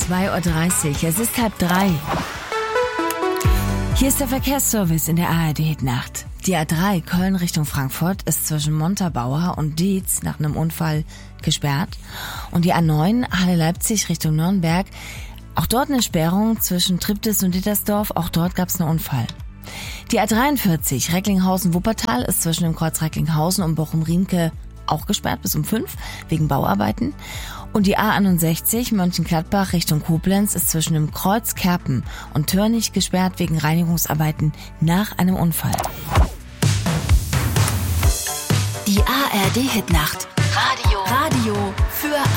2:30 Uhr. Es ist 2:30. Hier ist der Verkehrsservice in der ARD-Nacht. Die A3 Köln Richtung Frankfurt ist zwischen Montabaur und Dietz nach einem Unfall gesperrt. Und die A9 Halle-Leipzig Richtung Nürnberg, auch dort eine Sperrung zwischen Triptis und Dittersdorf, auch dort gab es einen Unfall. Die A43 Recklinghausen-Wuppertal ist zwischen dem Kreuz Recklinghausen und Bochum-Riemke auch gesperrt bis um 5 wegen Bauarbeiten. Und die A61 Mönchengladbach Richtung Koblenz ist zwischen dem Kreuz Kerpen und Törnich gesperrt wegen Reinigungsarbeiten nach einem Unfall. Die ARD-Hitnacht. Radio